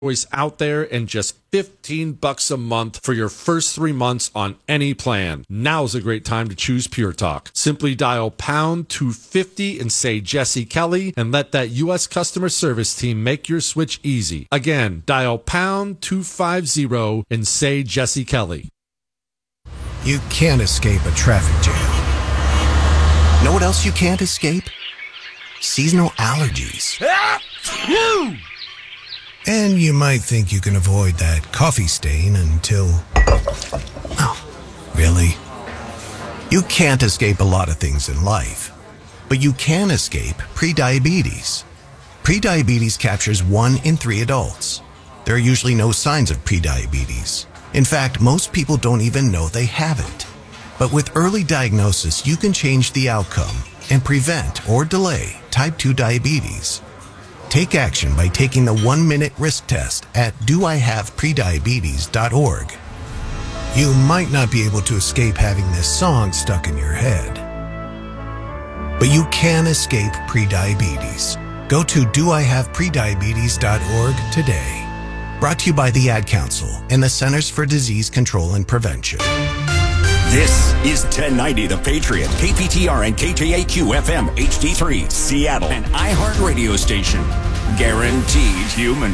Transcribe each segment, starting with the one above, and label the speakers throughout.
Speaker 1: choice out there and just $15 a month for your first 3 months on any plan. Now's a great time to choose Pure Talk. Simply dial pound 250 and say Jesse Kelly and let that U.S. customer service team make your switch easy. Again, dial pound 250 and say Jesse Kelly.
Speaker 2: You can't escape a traffic jam. Know what else you can't escape? Seasonal allergies. And you might think you can avoid that coffee stain until... Oh, really? You can't escape a lot of things in life, but you can escape prediabetes. Prediabetes captures 1 in 3 adults. There are usually no signs of prediabetes. In fact, most people don't even know they have it. But with early diagnosis, you can change the outcome and prevent or delay type 2 diabetes. Take action by taking the 1-minute risk test at doihaveprediabetes.org. You might not be able to escape having this song stuck in your head, but you can escape prediabetes. Go to doihaveprediabetes.org today. Brought to you by the Ad Council and the Centers for Disease Control and Prevention.
Speaker 3: This is 1090 The Patriot, KPTR and KJAQ FM HD3, Seattle, an iHeart radio station. Guaranteed human.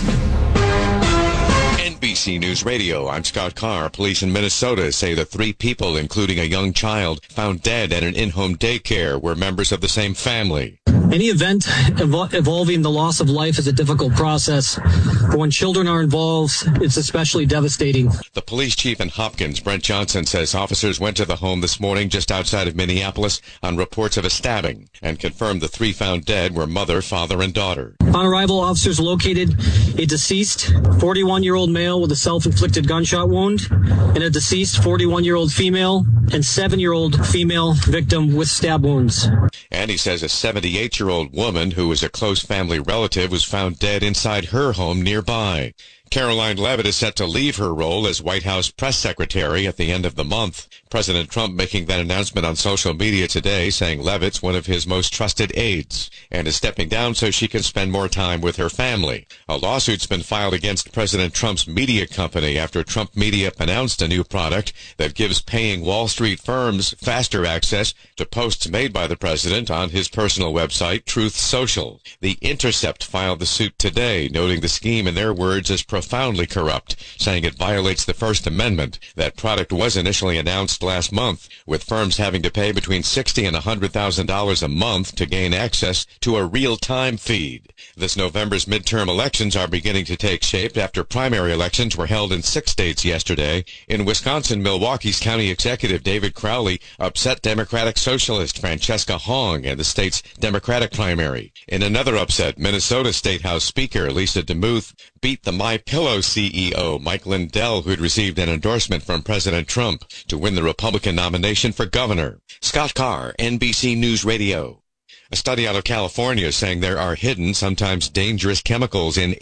Speaker 4: NBC News Radio, I'm Scott Carr. Police in Minnesota say the 3 people, including a young child, found dead at an in-home daycare were members of the same family.
Speaker 5: Any event involving the loss of life is a difficult process, but when children are involved, it's especially devastating.
Speaker 4: The police chief in Hopkins, Brent Johnson, says officers went to the home this morning just outside of Minneapolis on reports of a stabbing and confirmed the 3 found dead were mother, father, and daughter.
Speaker 5: On arrival, officers located a deceased 41-year-old male with a self-inflicted gunshot wound and a deceased 41-year-old female and 7-year-old female victim with stab wounds.
Speaker 4: And he says a 78-year-old woman who was a close family relative was found dead inside her home nearby. Caroline Leavitt is set to leave her role as White House press secretary at the end of the month. President Trump making that announcement on social media today, saying Leavitt's one of his most trusted aides and is stepping down so she can spend more time with her family. A lawsuit's been filed against President Trump's media company after Trump Media announced a new product that gives paying Wall Street firms faster access to posts made by the president on his personal website, Truth Social. The Intercept filed the suit today, noting the scheme, in their words, is profoundly corrupt, saying it violates the First Amendment. That product was initially announced last month, with firms having to pay between $60,000 and $100,000 a month to gain access to a real-time feed. This November's midterm elections are beginning to take shape after primary elections were held in 6 states yesterday. In Wisconsin, Milwaukee's county executive David Crowley upset Democratic Socialist Francesca Hong in the state's Democratic primary. In another upset, Minnesota State House Speaker Lisa DeMuth beat the MyPillow CEO Mike Lindell, who'd received an endorsement from President Trump, to win the Republican nomination for governor. Scott Carr, NBC News Radio. A study out of California is saying there are hidden, sometimes dangerous chemicals in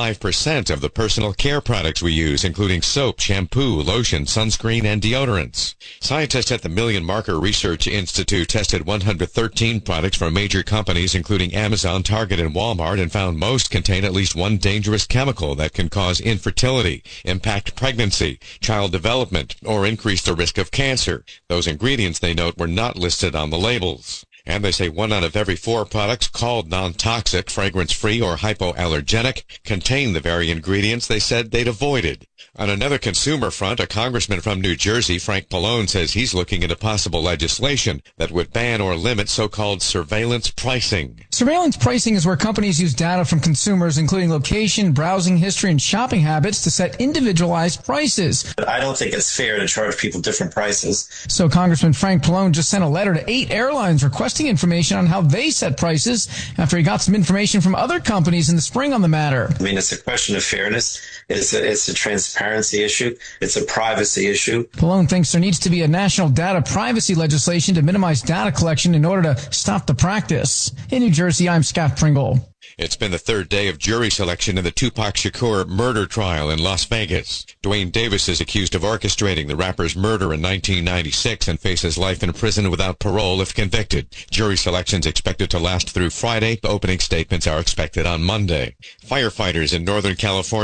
Speaker 4: 85% of the personal care products we use, including soap, shampoo, lotion, sunscreen, and deodorants. Scientists at the Million Marker Research Institute tested 113 products from major companies, including Amazon, Target, and Walmart, and found most contain at least one dangerous chemical that can cause infertility, impact pregnancy, child development, or increase the risk of cancer. Those ingredients, they note, were not listed on the labels. And they say 1 out of every 4 products called non-toxic, fragrance-free, or hypoallergenic contain the very ingredients they said they'd avoided. On another consumer front, a congressman from New Jersey, Frank Pallone, says he's looking into possible legislation that would ban or limit so-called surveillance pricing.
Speaker 6: Surveillance pricing is where companies use data from consumers, including location, browsing history, and shopping habits, to set individualized prices.
Speaker 7: I don't think it's fair to charge people different prices.
Speaker 6: So Congressman Frank Pallone just sent a letter to 8 airlines requesting information on how they set prices after he got some information from other companies in the spring on the matter.
Speaker 7: I mean, it's a question of fairness. It's a transparency issue. It's a privacy issue.
Speaker 6: Pallone thinks there needs to be a national data privacy legislation to minimize data collection in order to stop the practice. In New Jersey, I'm Scott Pringle.
Speaker 4: It's been the third day of jury selection in the Tupac Shakur murder trial in Las Vegas. Dwayne Davis is accused of orchestrating the rapper's murder in 1996 and faces life in prison without parole if convicted. Jury selection's expected to last through Friday. Opening statements are expected on Monday. Firefighters in Northern California